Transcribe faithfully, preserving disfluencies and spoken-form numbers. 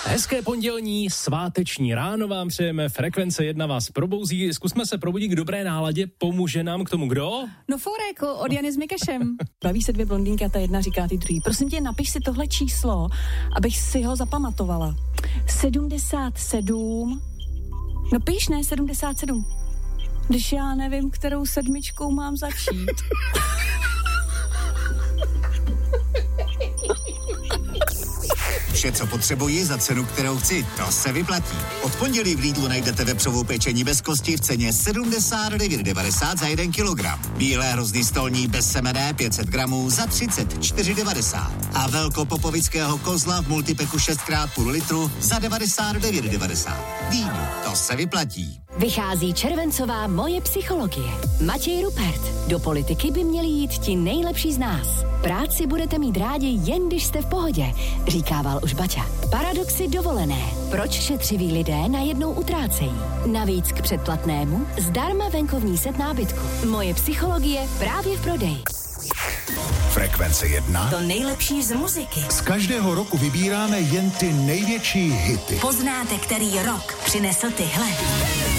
Hezké pondělní sváteční ráno vám přejeme, Frekvence jedna vás probouzí. Zkusme se probudit k dobré náladě, pomůže nám k tomu kdo? No Forek od Jany s Mikešem. Baví se dvě blondýnky a ta jedna říká ty druhý. Prosím tě, napiš si tohle číslo, abych si ho zapamatovala. sedmdesát sedm. No píš, ne, sedmdesát sedm. Když já nevím, kterou sedmičkou mám začít. Vše, co potřebuji za cenu, kterou chci, to se vyplatí. Od pondělí v Lidlu najdete vepřovou pečení bez kosti v ceně sedmdesát devět devadesát za jeden kilogram. Bílé hrozný stolní bez semene pět set gramů za třicet čtyři devadesát. A velkopopovického kozla v multipeku šest krát půl litru za devadesát devět devadesát. Lidl, to se vyplatí. Vychází červencová Moje psychologie. Matěj Rupert. Do politiky by měli jít ti nejlepší z nás. Práci budete mít rádi, jen když jste v pohodě, říkával už Baťa. Paradoxy dovolené. Proč šetřiví lidé najednou utrácejí? Navíc k předplatnému zdarma venkovní set nábytku. Moje psychologie právě v prodeji. Frekvence jedna. To nejlepší z muziky. Z každého roku vybíráme jen ty největší hity. Poznáte, který rok přinesl tyhle.